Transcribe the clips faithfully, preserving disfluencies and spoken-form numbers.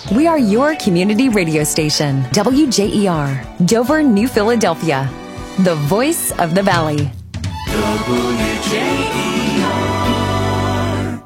We are your community radio station, W J E R, Dover, New Philadelphia, the voice of the Valley. W J E R.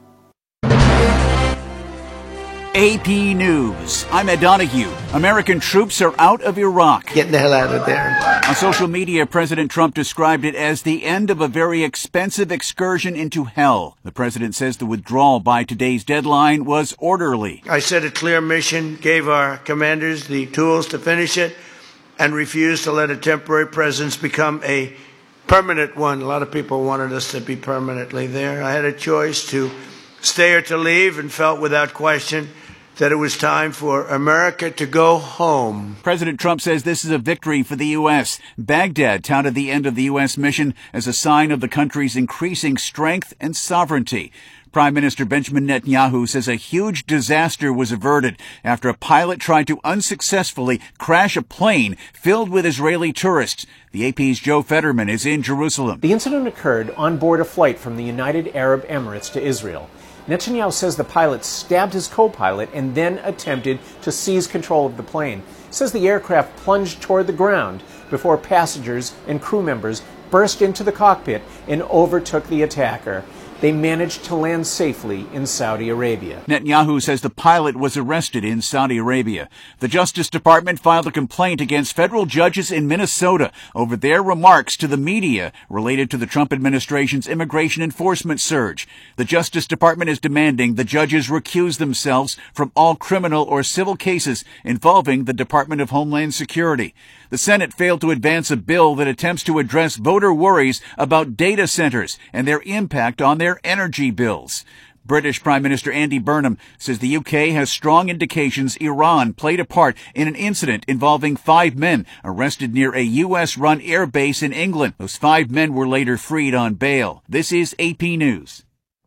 A P News. I'm Ed Donahue. American troops are out of Iraq. Get the hell out of there. On social media, President Trump described it as the end of a very expensive excursion into hell. The president says the withdrawal by today's deadline was orderly. I set a clear mission, gave our commanders the tools to finish it, and refused to let a temporary presence become a permanent one. A lot of people wanted us to be permanently there. I had a choice to stay or to leave and felt without question that it was time for America to go home. President Trump says this is a victory for the U S. Baghdad touted the end of the U S mission as a sign of the country's increasing strength and sovereignty. Prime Minister Benjamin Netanyahu says a huge disaster was averted after a pilot tried to unsuccessfully crash a plane filled with Israeli tourists. The A P's Joe Fetterman is in Jerusalem. The incident occurred on board a flight from the United Arab Emirates to Israel. Netanyahu says the pilot stabbed his co-pilot and then attempted to seize control of the plane. He says the aircraft plunged toward the ground before passengers and crew members burst into the cockpit and overtook the attacker. They managed to land safely in Saudi Arabia. Netanyahu says the pilot was arrested in Saudi Arabia. The Justice Department filed a complaint against federal judges in Minnesota over their remarks to the media related to the Trump administration's immigration enforcement surge. The Justice Department is demanding the judges recuse themselves from all criminal or civil cases involving the Department of Homeland Security. The Senate failed to advance a bill that attempts to address voter worries about data centers and their impact on their energy bills. British Prime Minister Andy Burnham says the U K has strong indications Iran played a part in an incident involving five men arrested near a U S-run air base in England. Those five men were later freed on bail. This is A P News.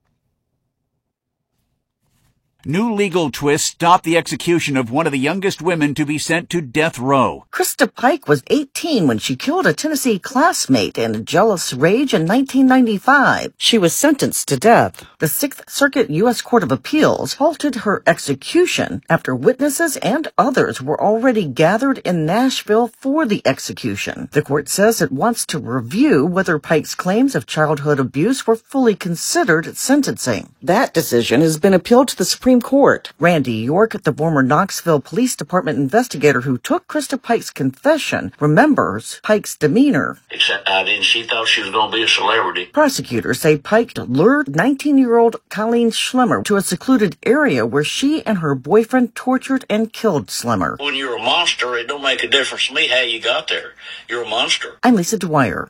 New legal twist stopped the execution of one of the youngest women to be sent to death row. Krista Pike was eighteen when she killed a Tennessee classmate in a jealous rage in nineteen ninety-five. She was sentenced to death. The Sixth Circuit U S Court of Appeals halted her execution after witnesses and others were already gathered in Nashville for the execution. The court says it wants to review whether Pike's claims of childhood abuse were fully considered at sentencing. That decision has been appealed to the Supreme Court. Randy York, the former Knoxville Police Department investigator who took Krista Pike's confession, remembers Pike's demeanor. Except I didn't. She thought she was going to be a celebrity. Prosecutors say Pike lured nineteen-year-old Colleen Schlemmer to a secluded area where she and her boyfriend tortured and killed Schlemmer. When you're a monster, it don't make a difference to me how you got there. You're a monster. I'm Lisa Dwyer.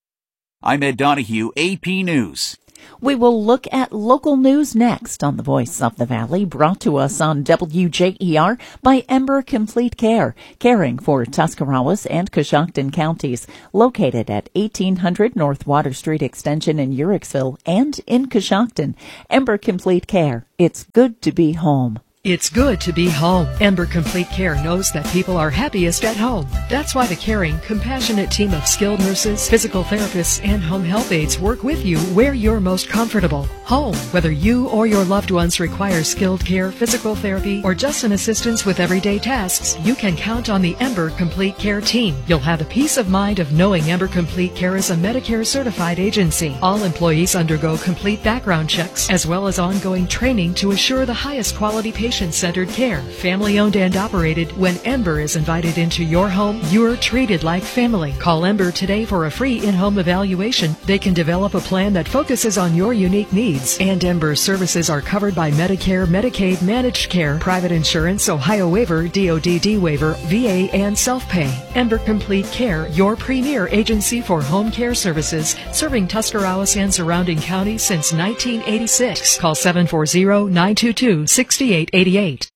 I'm Ed Donahue, A P News. We will look at local news next on The Voice of the Valley, brought to us on W J E R by Ember Complete Care, caring for Tuscarawas and Coshocton counties, located at eighteen hundred North Water Street Extension in Uhrichsville and in Coshocton. Ember Complete Care. It's good to be home. It's good to be home. Ember Complete Care knows that people are happiest at home. That's why the caring, compassionate team of skilled nurses, physical therapists, and home health aides work with you where you're most comfortable. Home. Whether you or your loved ones require skilled care, physical therapy, or just an assistance with everyday tasks, you can count on the Ember Complete Care team. You'll have the peace of mind of knowing Ember Complete Care is a Medicare certified agency. All employees undergo complete background checks, as well as ongoing training to assure the highest quality patient patient-centered care, family-owned and operated. When Ember is invited into your home, you're treated like family. Call Ember today for a free in-home evaluation. They can develop a plan that focuses on your unique needs. And Ember services are covered by Medicare, Medicaid, managed care, private insurance, Ohio waiver, D O D D waiver, V A, and self-pay. Ember Complete Care, your premier agency for home care services, serving Tuscarawas and surrounding counties since nineteen eighty-six. Call seven four zero, nine two two, six eight eight eight.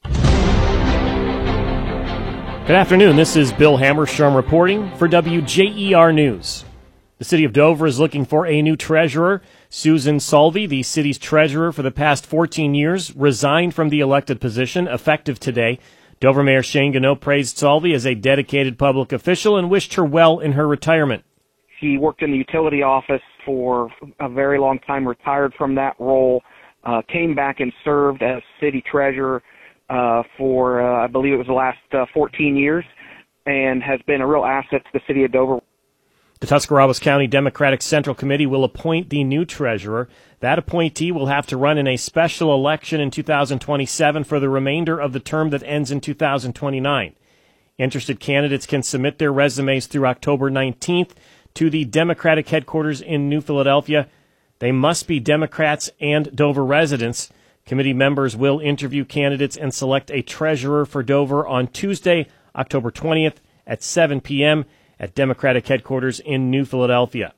Good afternoon. This is Bill Hammerstrom reporting for W J E R News. The city of Dover is looking for a new treasurer. Susan Salvi, the city's treasurer for the past fourteen years, resigned from the elected position effective today. Dover Mayor Shane Gano praised Salvi as a dedicated public official and wished her well in her retirement. He worked in the utility office for a very long time, retired from that role, uh, came back and served as city treasurer uh, for, uh, I believe it was the last uh, fourteen years, and has been a real asset to the city of Dover. The Tuscarawas County Democratic Central Committee will appoint the new treasurer. That appointee will have to run in a special election in two thousand twenty-seven for the remainder of the term that ends in two thousand twenty-nine. Interested candidates can submit their resumes through October nineteenth to the Democratic headquarters in New Philadelphia. They must be Democrats and Dover residents. Committee members will interview candidates and select a treasurer for Dover on Tuesday, October twentieth at seven p.m. at Democratic headquarters in New Philadelphia.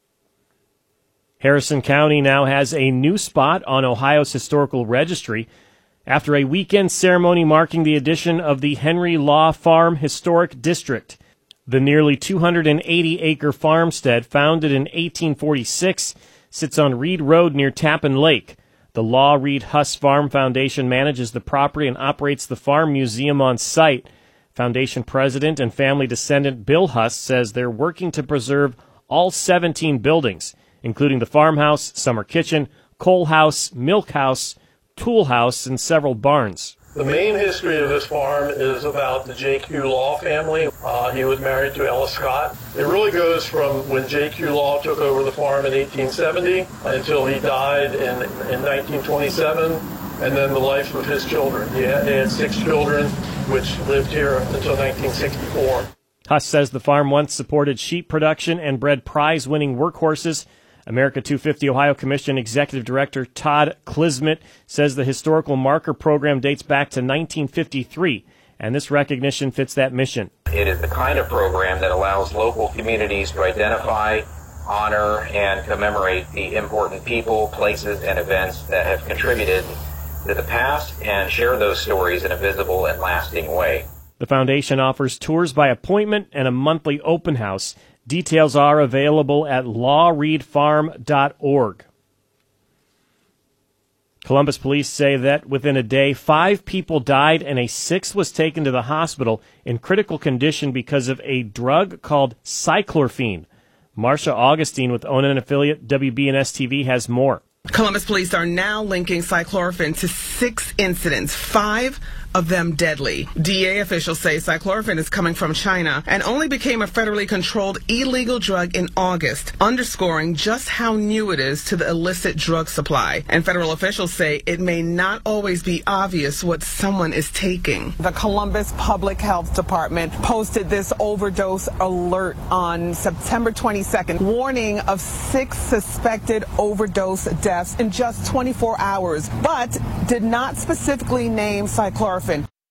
Harrison County now has a new spot on Ohio's historical registry after a weekend ceremony marking the addition of the Henry Law Farm Historic District. The nearly two hundred eighty acre farmstead, founded in eighteen forty-six, sits on Reed Road near Tappan Lake. The Law Reed Huss Farm Foundation manages the property and operates the farm museum on site. Foundation president and family descendant Bill Huss says they're working to preserve all seventeen buildings, including the farmhouse, summer kitchen, coal house, milk house, tool house, and several barns. The main history of this farm is about the J Q Law family. Uh, he was married to Ella Scott. It really goes from when J Q Law took over the farm in eighteen seventy until he died in, in nineteen twenty-seven, and then the life of his children. He had, he had six children, which lived here until nineteen sixty-four. Huss says the farm once supported sheep production and bred prize-winning workhorses. America two fifty Ohio Commission Executive Director Todd Klismet says the historical marker program dates back to nineteen fifty-three, and this recognition fits that mission. It is the kind of program that allows local communities to identify, honor, and commemorate the important people, places, and events that have contributed to the past and share those stories in a visible and lasting way. The foundation offers tours by appointment and a monthly open house. Details are available at law reed farm dot org. Columbus police say that within a day, five people died and a sixth was taken to the hospital in critical condition because of a drug called cyclorphene. Marcia Augustine with Onan affiliate W B N S T V has more. Columbus police are now linking cyclorphene to six incidents, five of them deadly. D E A officials say cyclorphene is coming from China and only became a federally controlled illegal drug in August, underscoring just how new it is to the illicit drug supply. And federal officials say it may not always be obvious what someone is taking. The Columbus Public Health Department posted this overdose alert on September twenty-second, warning of six suspected overdose deaths in just twenty-four hours, but did not specifically name cyclorphene.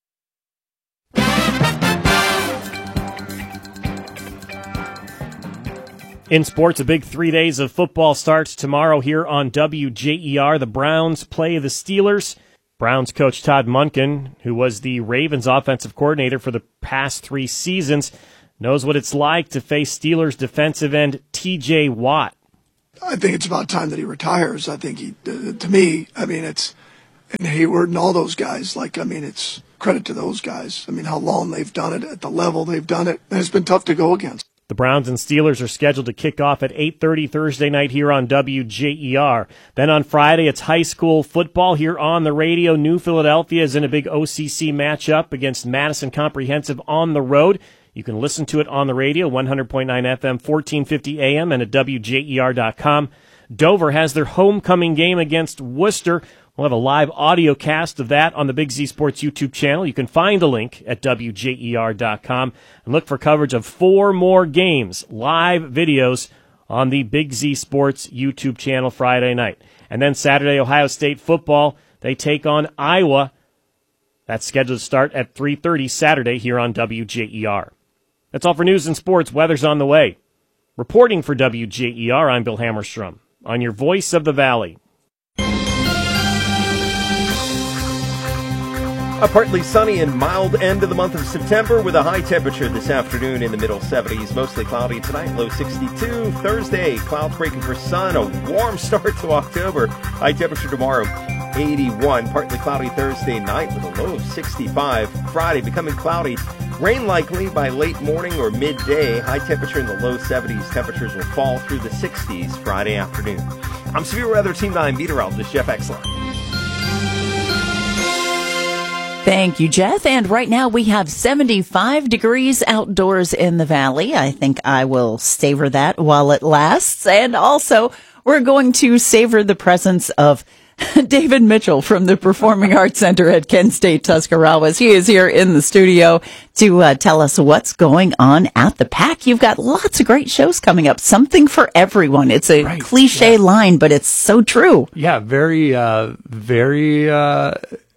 In sports, a big three days of football starts tomorrow here on W J E R. The Browns play the Steelers. Browns coach Todd Monken, who was the Ravens offensive coordinator for the past three seasons, knows what it's like to face Steelers defensive end T J Watt. I think it's about time that he retires. I think he, uh, to me, I mean, it's, and Hayward and all those guys, like, I mean, it's credit to those guys. I mean, how long they've done it, at the level they've done it, and it's been tough to go against. The Browns and Steelers are scheduled to kick off at eight thirty Thursday night here on W J E R. Then on Friday, it's high school football here on the radio. New Philadelphia is in a big O C C matchup against Madison Comprehensive on the road. You can listen to it on the radio, one hundred point nine F M, fourteen fifty A M, and at W J E R dot com. Dover has their homecoming game against Worcester. We'll have a live audio cast of that on the Big Z Sports YouTube channel. You can find the link at W J E R dot com and look for coverage of four more games, live videos on the Big Z Sports YouTube channel Friday night. And then Saturday, Ohio State football, they take on Iowa. That's scheduled to start at three thirty Saturday here on W J E R. That's all for news and sports. Weather's on the way. Reporting for W J E R, I'm Bill Hammerstrom on your Voice of the Valley. A partly sunny and mild end of the month of September with a high temperature this afternoon in the middle seventies. Mostly cloudy tonight, low sixty-two. Thursday, clouds breaking for sun. A warm start to October. High temperature tomorrow, eighty-one. Partly cloudy Thursday night with a low of sixty-five. Friday, becoming cloudy. Rain likely by late morning or midday. High temperature in the low seventies. Temperatures will fall through the sixties Friday afternoon. I'm Severe Weather Team nine meteorologist Jeff Exline. Thank you, Jeff. And right now we have seventy-five degrees outdoors in the valley. I think I will savor that while it lasts. And also, we're going to savor the presence of David Mitchell from the Performing Arts Center at Kent State Tuscarawas. He is here in the studio to uh, tell us what's going on at the PAC. You've got lots of great shows coming up. Something for everyone. It's a right, cliche yeah. line, but it's so true. Yeah, very, uh, very... Uh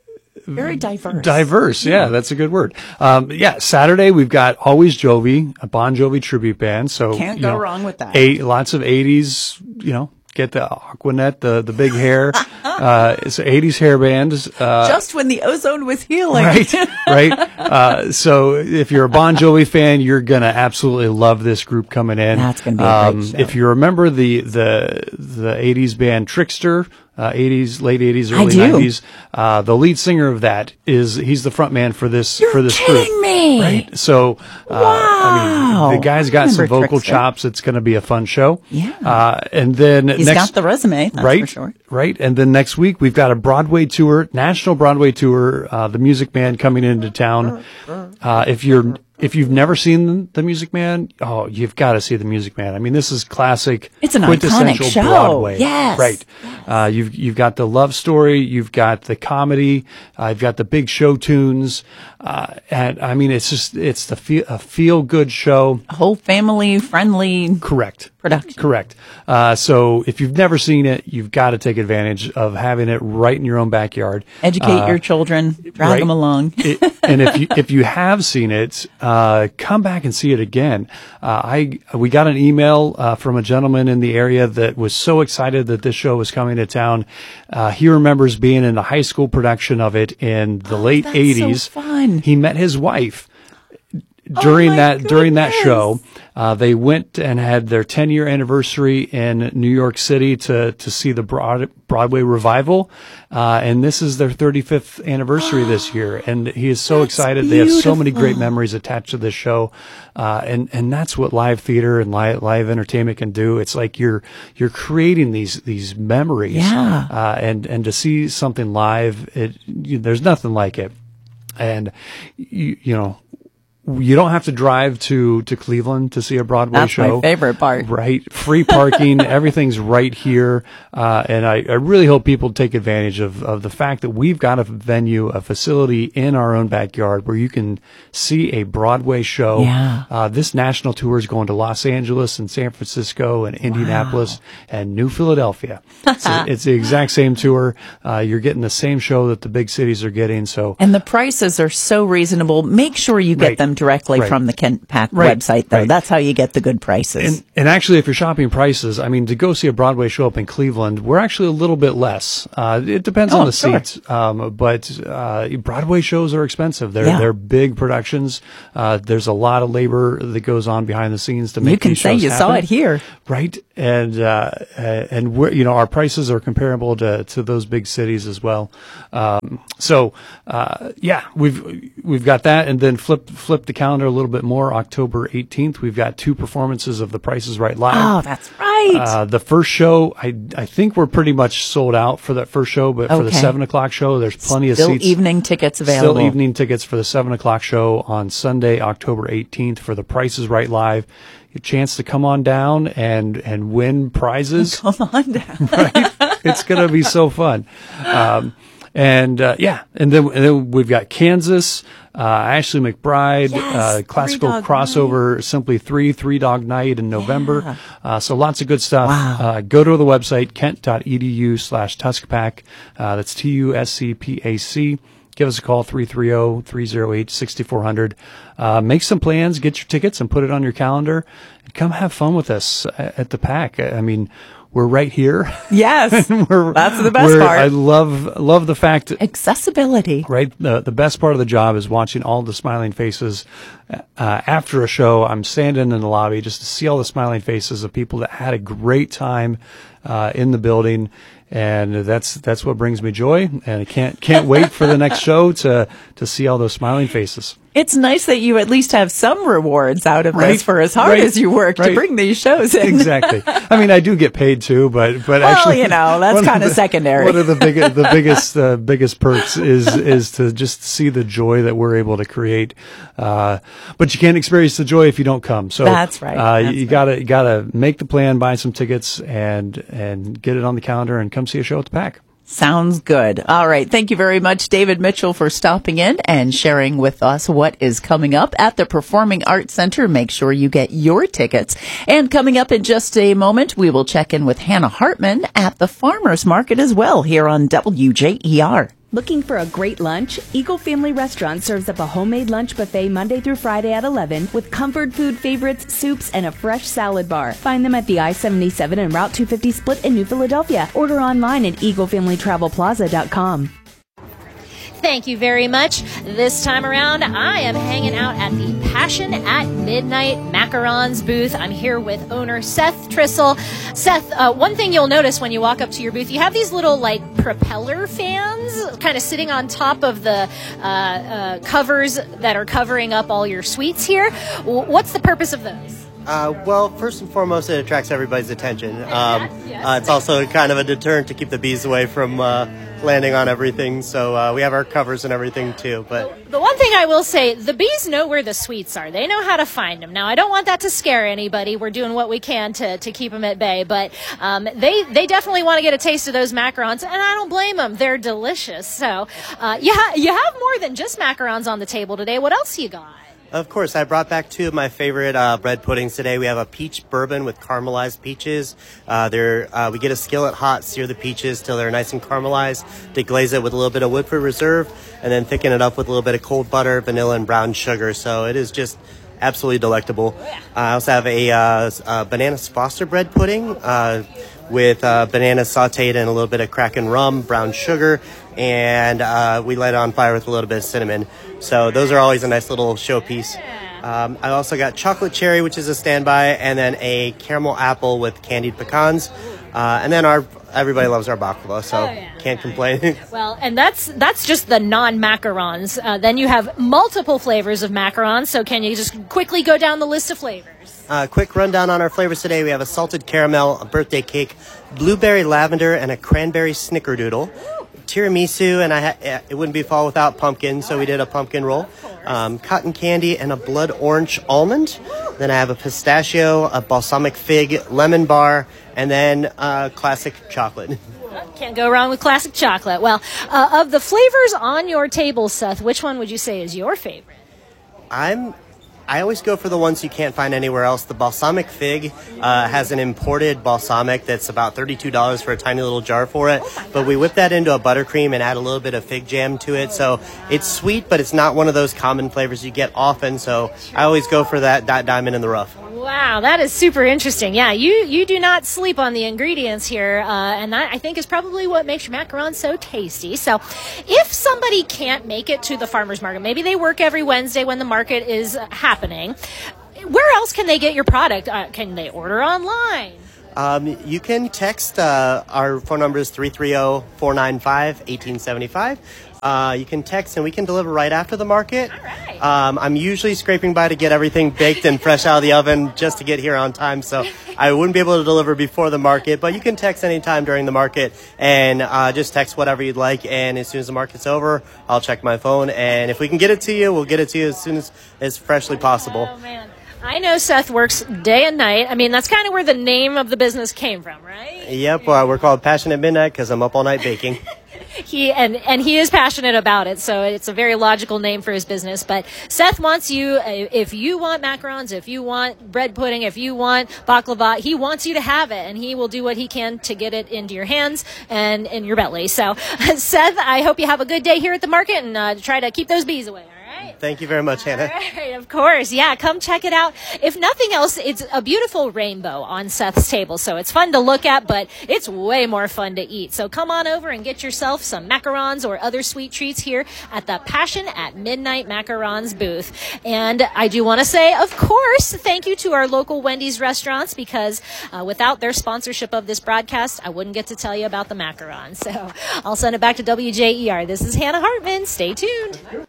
Very diverse. Diverse, yeah, that's a good word. Um, yeah, Saturday we've got Always Jovi, a Bon Jovi tribute band. So can't you go know, wrong with that. Eight, lots of eighties, you know, get the Aquanet, the the big hair. uh, it's an eighties hair band. Uh, Just when the ozone was healing. Right, right. Uh, so if you're a Bon Jovi fan, you're gonna absolutely love this group coming in. That's gonna be a um, great show. If you remember the the the eighties band Trickster. Uh, eighties, late eighties, I early do. nineties. Uh, the lead singer of that is, he's the front man for this, You're for this kidding group. me. Right. So, uh, Wow. I mean, the guy's got I some remember vocal Trickster. chops. It's going to be a fun show. Yeah. Uh, and then He's next, got the resume, that's right, for sure. right. And then next week we've got a Broadway tour, national Broadway tour, uh, the Music Man coming into town. Uh, if you're, If you've never seen The Music Man, oh, you've got to see The Music Man. I mean, this is classic, It's an quintessential iconic show. Broadway. Yes. Right. Uh, you've you've got the love story, you've got the comedy, uh, you've got the big show tunes, uh, and I mean, it's just it's the feel, a feel good show. A whole family friendly. Correct. Production. Correct. Uh, so if you've never seen it, you've got to take advantage of having it right in your own backyard. Educate Uh, your children, drag right. them along. It, and if you if you have seen it, uh, come back and see it again. Uh, I we got an email uh, from a gentleman in the area that was so excited that this show was coming to town. Uh, he remembers being in the high school production of it in the late that's eighties. so fun. He met his wife during Oh, my that during that goodness. show. Uh, they went and had their ten year anniversary in New York City to to see the Broad, Broadway revival, uh, and this is their thirty-fifth anniversary this year. And he is so That's excited. They have so many great beautiful. memories attached to this show, uh, and and that's what live theater and live, live entertainment can do. It's like you're you're creating these these memories, Yeah. uh, and and to see something live, it you, there's nothing like it, and you you know. You don't have to drive to, to Cleveland to see a Broadway That's show. my favorite part. Right. Free parking. Everything's right here. Uh, and I, I really hope people take advantage of, of the fact that we've got a venue, a facility in our own backyard where you can see a Broadway show. Yeah. Uh, this national tour is going to Los Angeles and San Francisco and Indianapolis and New Philadelphia. So it's the exact same tour. Uh, you're getting the same show that the big cities are getting. So And the prices are so reasonable. Make sure you get Right. them directly Right. from the Kent PAC Right. website, though. Right. That's how you get the good prices. And, and actually, if you're shopping prices, I mean, to go see a Broadway show up in Cleveland, we're actually a little bit less. Uh, it depends Oh, on the sure. seats. Um, but, uh, Broadway shows are expensive. They're, Yeah. they're big productions. Uh, there's a lot of labor that goes on behind the scenes to make You can these say shows you saw happen. it here. Right. And, uh, uh, and we're, you know, our prices are comparable to, to those big cities as well. Um, so, uh, yeah, we've, we've got that. And then flip, flip the calendar a little bit more. October eighteenth, we've got two performances of The Price is Right Live. Oh, that's right. Uh, the first show, I, I think we're pretty much sold out for that first show, but for the Okay. seven o'clock show, there's plenty Still of seats. evening tickets available. Still evening tickets for the seven o'clock show on Sunday, October eighteenth for The Price is Right Live. A chance to come on down and, and win prizes. Come on down. Right? It's going to be so fun. Um, and, uh, yeah, and then, and then we've got Kansas, uh, Ashley McBride, Yes, uh, classical Three Dog crossover, Simply Three, Three Dog Night in November. Yeah. Uh, so lots of good stuff. Wow. Uh, go to the website, kent.edu slash tuskpac. Uh, that's T U S C P A C. Give us a call, three three zero, three zero eight, six four zero zero. Uh, make some plans, get your tickets and put it on your calendar and come have fun with us at the PAC. I mean, we're right here. Yes. we're, That's the best we're- part. I love, love the fact Accessibility. right? The the best part of the job is watching all the smiling faces. Uh, after a show, I'm standing in the lobby just to see all the smiling faces of people that had a great time uh, in the building, and that's that's what brings me joy. And I can't can't wait for the next show to to see all those smiling faces. It's nice that you at least have some rewards out of Right, this for as hard right, as you work right. to bring these shows in. Exactly. I mean, I do get paid too, but but Well, actually, you know, that's one of kinda the- secondary. One of the biggest the biggest uh, biggest perks is is to just see the joy that we're able to create. Uh, but you can't experience the joy if you don't come. So That's right. Uh, That's you gotta you gotta make the plan, buy some tickets, and and get it on the calendar, and come see a show at the Pack. Sounds good. All right. Thank you very much, David Mitchell, for stopping in and sharing with us what is coming up at the Performing Arts Center. Make sure you get your tickets. And coming up in just a moment, we will check in with Hannah Hartman at the Farmers Market as well here on W J E R. Looking for a great lunch? Eagle Family Restaurant serves up a homemade lunch buffet Monday through Friday at eleven with comfort food favorites, soups, and a fresh salad bar. Find them at the I seventy-seven and Route two fifty split in New Philadelphia. Order online at eagle family travel plaza dot com. Thank you very much. This time around, I am hanging out at the Passion at Midnight Macarons booth. I'm here with owner Seth Trissel. Seth, uh, one thing you'll notice when you walk up to your booth, you have these little like propeller fans kind of sitting on top of the uh, uh, covers that are covering up all your suites here. W- what's the purpose of those? Uh, well, first and foremost, it attracts everybody's attention. Um, uh, it's also kind of a deterrent to keep the bees away from uh, landing on everything. So uh, we have our covers and everything too. But The one thing I will say, the bees know where the sweets are. They know how to find them. Now, I don't want that to scare anybody. We're doing what we can to, to keep them at bay. But um, they, they definitely want to get a taste of those macarons, and I don't blame them. They're delicious. So uh, you, ha- you have more than just macarons on the table today. What else you got? of course, I brought back two of my favorite uh, bread puddings today. We have a peach bourbon with caramelized peaches. Uh, they're, uh, we get a skillet hot, sear the peaches till they're nice and caramelized. Deglaze it with a little bit of Woodford Reserve, and then thicken it up with a little bit of cold butter, vanilla, and brown sugar. So it is just absolutely delectable. I also have a, uh, a banana Foster bread pudding uh, with uh, bananas sauteed and a little bit of Kraken rum, brown sugar, and uh, we light it on fire with a little bit of cinnamon. So those are always a nice little showpiece. Um, I also got chocolate cherry, which is a standby, and then a caramel apple with candied pecans. Uh, and then our everybody loves our baklava, so oh, yeah. Can't complain. Well, and that's that's just the non-macarons. Uh, then you have multiple flavors of macarons, so can you just quickly go down the list of flavors? Uh, quick rundown on our flavors today. We have a salted caramel, a birthday cake, blueberry lavender, and a cranberry snickerdoodle. Tiramisu, and I ha- it wouldn't be fall without pumpkin, so we did a pumpkin roll. Um, cotton candy and a blood orange almond. Then I have a pistachio, a balsamic fig, lemon bar, and then uh, classic chocolate. Can't go wrong with classic chocolate. Well, uh, of the flavors on your table, Seth, which one would you say is your favorite? I'm I always go for the ones you can't find anywhere else. The balsamic fig uh, has an imported balsamic that's about thirty-two dollars for a tiny little jar for it. But we whip that into a buttercream and add a little bit of fig jam to it. So it's sweet, but it's not one of those common flavors you get often. So I always go for that, that diamond in the rough. Wow, that is super interesting. Yeah, you, you do not sleep on the ingredients here, uh, and that I think is probably what makes your macarons so tasty. So if somebody can't make it to the farmer's market, maybe they work every Wednesday when the market is happening, where else can they get your product? Uh, can they order online? Um, you can text, uh, our phone number is three three zero, four nine five, one eight seven five. Uh, you can text and we can deliver right after the market. All right. Um, I'm usually scraping by to get everything baked and fresh out of the oven just to get here on time. So I wouldn't be able to deliver before the market, but you can text anytime during the market and uh, just text whatever you'd like. And as soon as the market's over, I'll check my phone. And if we can get it to you, we'll get it to you as soon as as freshly possible. Oh, man. I know Seth works day and night. I mean, that's kind of where the name of the business came from, right? Yep. Uh, we're called Passion at Midnight because I'm up all night baking. He and and he is passionate about it, so it's a very logical name for his business. But Seth wants you, if you want macarons, if you want bread pudding, if you want baklava, he wants you to have it, and he will do what he can to get it into your hands and in your belly. So, Seth, I hope you have a good day here at the market, and uh, try to keep those bees away. Thank you very much, Hannah. All right, of course. Yeah, come check it out. If nothing else, it's a beautiful rainbow on Seth's table, so it's fun to look at, but it's way more fun to eat. So come on over and get yourself some macarons or other sweet treats here at the Passion at Midnight Macarons booth. And I do want to say, of course, thank you to our local Wendy's restaurants, because uh, without their sponsorship of this broadcast, I wouldn't get to tell you about the macarons. So I'll send it back to W J E R. This is Hannah Hartman. Stay tuned.